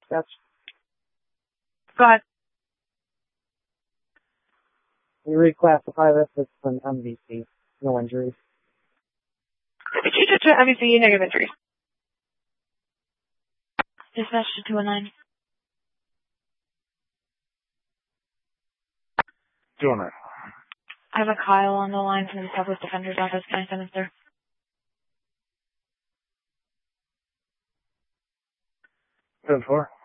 That's Go ahead. we reclassify this as an MVC. No injuries. We change it to MVC, negative injuries. Dispatch to 219. 209. I have a Kyle on the line from the Southwest Defender's Office. Can I send him through? Ten four.